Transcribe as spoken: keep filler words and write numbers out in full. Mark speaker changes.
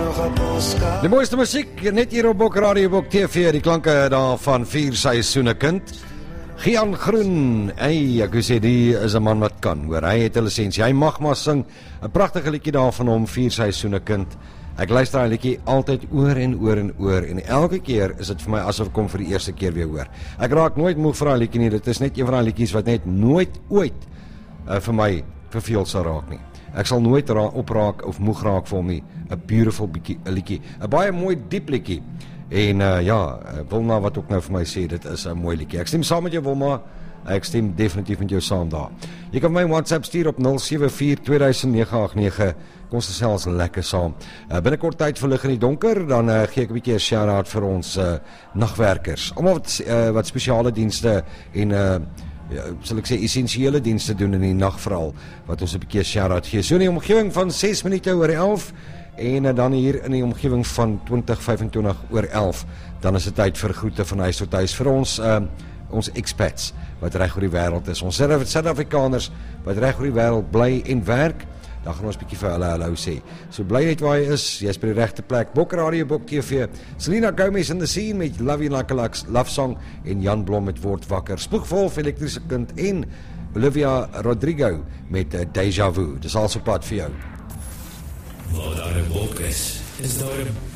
Speaker 1: Die mooiste musiek, net hier op Bok Radio, Bok T V, die klanke daar van Vier Seisoene Kind. Gian Groen, hey, ek wil sê, die is 'n man wat kan, hoor, hy het 'n lisensie, hy mag maar sing, 'n pragtige liedjie daar van hom, Vier Seisoene Kind. Ek luister hy liedjie altyd oor en oor en oor, en elke keer is dit vir my asof ek kom vir die eerste keer weer hoor. Ek raak nooit moeg vir hy liedjie nie, dit is net een van die liedjies wat net nooit ooit uh, vir my verveel sal raak nie. Ek sal nooit opraak of moeg raak vir hom nie. 'n Beautiful bietjie, 'n liedjie, 'n baie mooi diep liedjie. En uh, ja, Wilma wat ook nou vir my sê, dit is 'n mooi liedjie. Ek stem saam met jou, Wilma. Ek stem definitief met jou saam daar. Jy kan my WhatsApp stuur op nul sewe vier twee nege agt nege. Kom ons gesels lekker saam. Uh, binnekort tyd vir lig in die donker, dan uh, gee ek 'n bietjie 'n shout-out vir ons uh, nagwerkers. Almal wat uh, wat spesiale dienste en uh, ja, sal ek sê essensiële dienste doen in die nag veral, wat ons 'n bietjie 'n shout-out gee. So in die omgewing van ses minute oor elf en uh, dan hier in die omgewing van twintig vyf en twintig oor elf, dan is dit tyd vir groete van huis tot huis vir ons uh, ons expats wat reg oor die wêreld is. Ons Suid-Afrikaners wat reg oor die wêreld bly en werk. Dan gaan ons bietjie vir hulle hallo sê. So bly net waar jy is, jy's by die regte plek. Bok Radio, Bok T V. Selena Gomez in the Scene met Love You Like a Love Song en Jan Blom met Word Wakker. Spoegwolf, Elektriese Kind en Olivia Rodrigo met uh, Deja Vu. Dis also pad vir jou.
Speaker 2: Waar daar 'n wolk is, is daar 'n